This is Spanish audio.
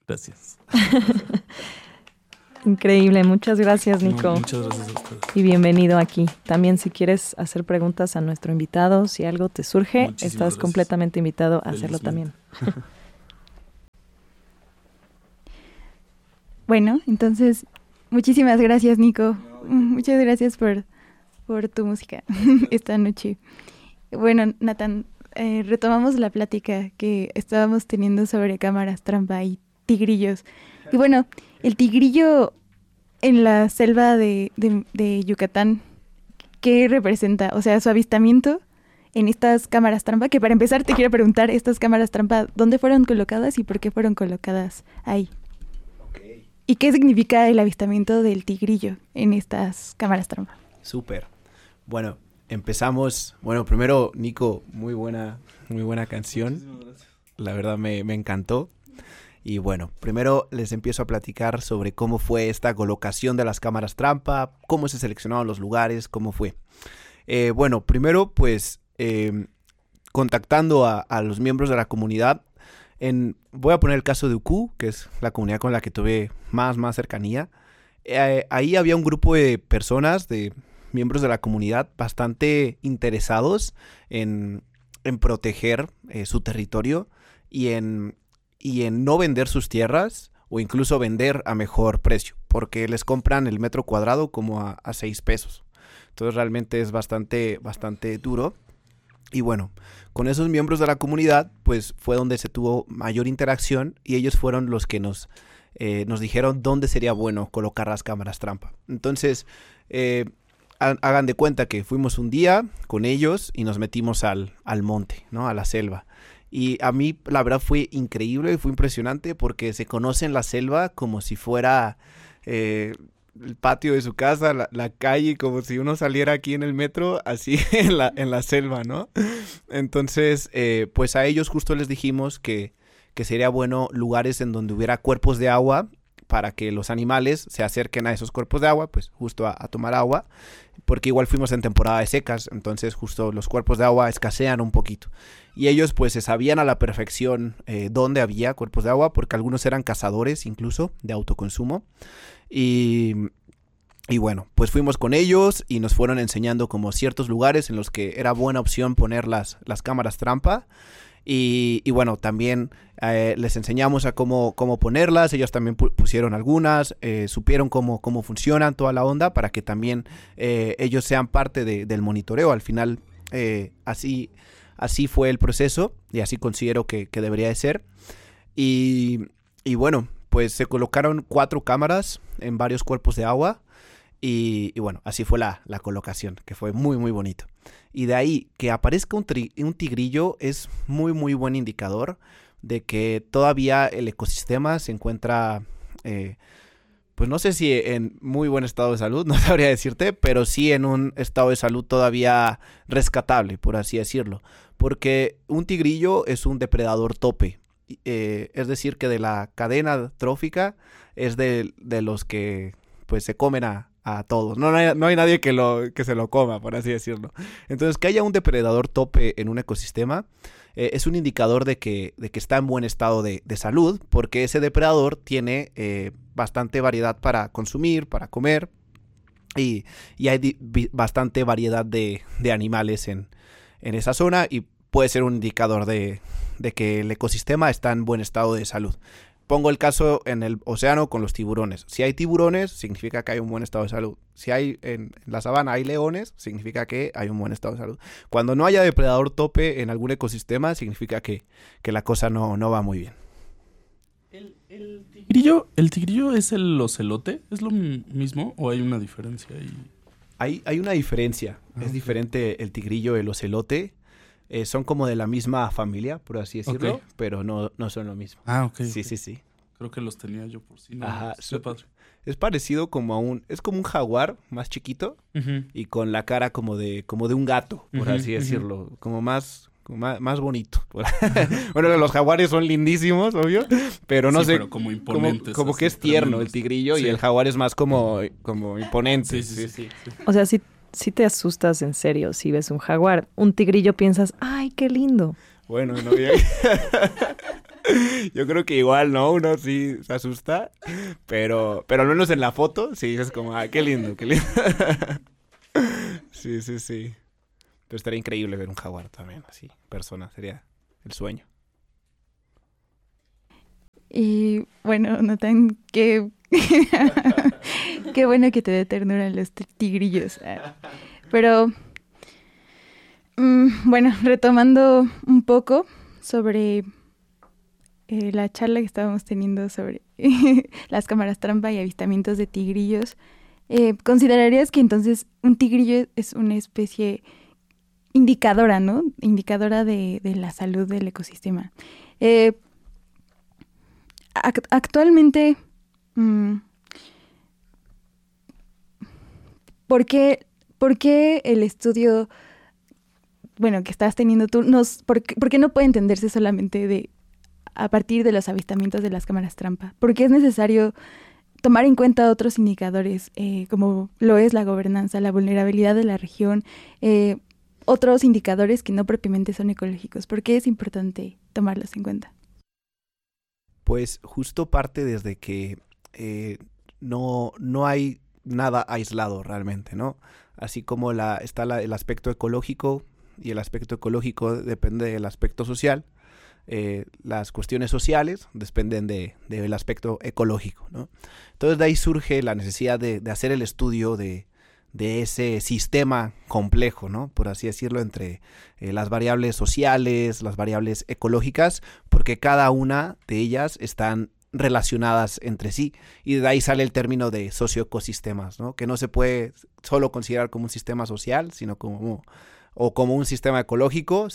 Gracias. Increíble, muchas gracias, Nico. Muchas gracias a ustedes. Y bienvenido aquí. También si quieres hacer preguntas a nuestro invitado, si algo te surge, Muchísimas estás gracias. completamente invitado a hacerlo también. Bueno, entonces, muchísimas gracias, Nico. Muchas gracias por tu música esta noche. Bueno, Nathan, retomamos la plática que estábamos teniendo sobre cámaras trampa y tigrillos. Y bueno, el tigrillo en la selva de Yucatán, ¿qué representa? O sea, su avistamiento en estas cámaras trampa, que para empezar te quiero preguntar, estas cámaras trampa, ¿dónde fueron colocadas y por qué fueron colocadas ahí? Okay. ¿Y qué significa el avistamiento del tigrillo en estas cámaras trampa? Súper. Bueno, empezamos. Bueno, primero, Nico, muy buena canción. La verdad me encantó. Y bueno, primero les empiezo a platicar sobre cómo fue esta colocación de las cámaras trampa, cómo se seleccionaron los lugares, cómo fue. Bueno, primero pues contactando a los miembros de la comunidad. Voy a poner el caso de Ucú, que es la comunidad con la que tuve más cercanía. Ahí había un grupo de personas, de miembros de la comunidad, bastante interesados en proteger su territorio y en no vender sus tierras o incluso vender a mejor precio, porque les compran el metro cuadrado como a 6 pesos. Entonces realmente es bastante duro. Y bueno, con esos miembros de la comunidad, pues fue donde se tuvo mayor interacción y ellos fueron los que nos dijeron dónde sería bueno colocar las cámaras trampa. Entonces, hagan de cuenta que fuimos un día con ellos y nos metimos al monte, ¿no? A la selva. Y a mí la verdad fue increíble, fue impresionante porque se conoce en la selva como si fuera el patio de su casa, la calle, como si uno saliera aquí en el metro, así en la selva, ¿no? Entonces, pues a ellos justo les dijimos que sería bueno lugares en donde hubiera cuerpos de agua para que los animales se acerquen a esos cuerpos de agua, pues justo a tomar agua, porque igual fuimos en temporada de secas, entonces justo los cuerpos de agua escasean un poquito. Y ellos pues se sabían a la perfección dónde había cuerpos de agua, porque algunos eran cazadores incluso de autoconsumo. Y bueno, pues fuimos con ellos y nos fueron enseñando como ciertos lugares en los que era buena opción poner las cámaras trampa. Y bueno, también les enseñamos a cómo ponerlas. Ellos también pusieron algunas, supieron cómo funcionan toda la onda para que también ellos sean parte del monitoreo. Al final así fue el proceso y así considero que debería de ser. Y bueno, pues se colocaron 4 cámaras en varios cuerpos de agua. Y bueno, así fue la colocación, que fue muy bonito. Y de ahí que aparezca un tigrillo es muy buen indicador de que todavía el ecosistema se encuentra, pues no sé si en muy buen estado de salud, no sabría decirte, pero sí en un estado de salud todavía rescatable, por así decirlo. Porque un tigrillo es un depredador tope. Es decir, que de la cadena trófica es de los que pues se comen a todos. No hay nadie que se lo coma, por así decirlo. Entonces, que haya un depredador tope en un ecosistema es un indicador de que está en buen estado de salud, porque ese depredador tiene bastante variedad para consumir, para comer, y hay bastante variedad de animales en esa zona, y puede ser un indicador de que el ecosistema está en buen estado de salud. Pongo el caso en el océano con los tiburones. Si hay tiburones, significa que hay un buen estado de salud. Si hay en la sabana hay leones, significa que hay un buen estado de salud. Cuando no haya depredador tope en algún ecosistema, significa que la cosa no va muy bien. ¿El tigrillo es el ocelote? ¿Es lo mismo o hay una diferencia ahí? Hay una diferencia. Es diferente el tigrillo y el ocelote. Son como de la misma familia, por así decirlo, pero no son lo mismo. Ok. Sí. Creo que los tenía yo por sí. No, ajá. Es parecido como es como un jaguar más chiquito y con la cara como de un gato, por así decirlo. Como más bonito. Bueno, los jaguares son lindísimos, obvio, pero no sé. Pero como imponentes. Como que es tierno el tigrillo y el jaguar es más como imponente. Sí. O sea, sí te asustas en serio si ves un jaguar. Un tigrillo piensas, ¡ay, qué lindo! Bueno, no Yo creo que igual, ¿no? Uno sí se asusta, pero al menos en la foto sí es como, ah, qué lindo, qué lindo. Sí, sí, sí. Pero estaría increíble ver un jaguar también, así, persona, sería el sueño. Y bueno, Natán, qué bueno que te dé ternura los tigrillos. Pero bueno, retomando un poco sobre la charla que estábamos teniendo sobre las cámaras trampa y avistamientos de tigrillos, ¿considerarías que entonces un tigrillo es una especie indicadora, ¿no? Indicadora de la salud del ecosistema? Actualmente, ¿por qué el estudio, bueno, que estás teniendo tú, por qué no puede entenderse solamente a partir de los avistamientos de las cámaras trampa? ¿Por qué es necesario tomar en cuenta otros indicadores, como lo es la gobernanza, la vulnerabilidad de la región, otros indicadores que no propiamente son ecológicos? ¿Por qué es importante tomarlos en cuenta? Pues justo parte desde que no hay nada aislado realmente, ¿no? Así como está el aspecto ecológico, y el aspecto ecológico depende del aspecto social, las cuestiones sociales dependen del aspecto ecológico, ¿no? Entonces de ahí surge la necesidad de hacer el estudio de ese sistema complejo, ¿no? Por así decirlo, entre las variables sociales, las variables ecológicas, porque cada una de ellas están relacionadas entre sí, y de ahí sale el término de socioecosistemas, ¿no? Que no se puede solo considerar como un sistema social, sino como un sistema ecológico,